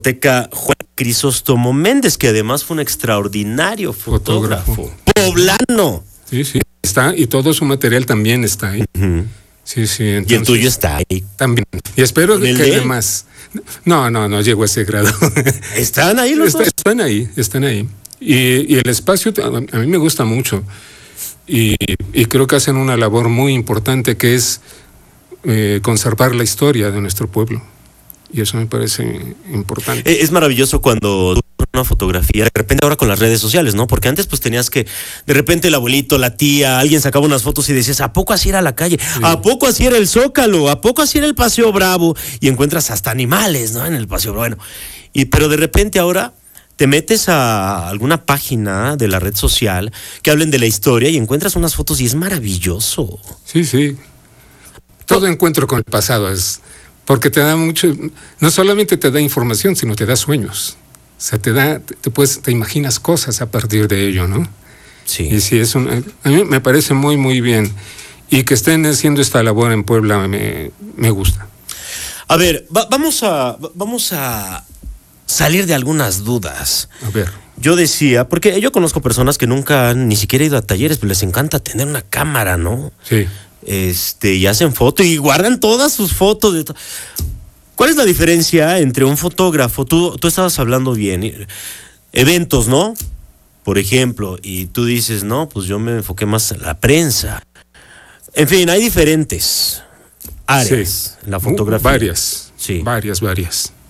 Biblioteca Juan Crisóstomo Méndez, que además fue un extraordinario fotógrafo. Poblano. Sí, sí, está, y todo su material también está ahí. Uh-huh. Sí, sí. Entonces, y el tuyo está ahí. También. Y espero que haya más. No llego a ese grado. ¿Están ahí los dos? Están ahí. Y el espacio a mí me gusta mucho. Y creo que hacen una labor muy importante, que es conservar la historia de nuestro pueblo. Y eso me parece importante. Es maravilloso cuando una fotografía, de repente ahora con las redes sociales, ¿no? Porque antes pues tenías que, de repente el abuelito, la tía, alguien sacaba unas fotos y decías, ¿a poco así era la calle? Sí. ¿A poco así era el Zócalo? ¿A poco así era el Paseo Bravo? Y encuentras hasta animales, ¿no? En el Paseo Bravo. Bueno, pero de repente ahora te metes a alguna página de la red social que hablen de la historia y encuentras unas fotos y es maravilloso. Sí, sí. Todo encuentro con el pasado es... Porque te da mucho, no solamente te da información, sino te da sueños. O sea, te imaginas cosas a partir de ello, ¿no? Sí. Y sí, a mí me parece muy, muy bien. Y que estén haciendo esta labor en Puebla me gusta. A ver, vamos a salir de algunas dudas. A ver. Yo decía, porque yo conozco personas que nunca han ni siquiera ido a talleres, pero les encanta tener una cámara, ¿no? Sí. Y hacen fotos y guardan todas sus fotos. ¿Cuál es la diferencia entre un fotógrafo? Tú estabas hablando bien, eventos, ¿no? Por ejemplo, y tú dices, no, pues yo me enfoqué más en la prensa. En fin, hay diferentes áreas en la fotografía. Varias. Sí. Varias.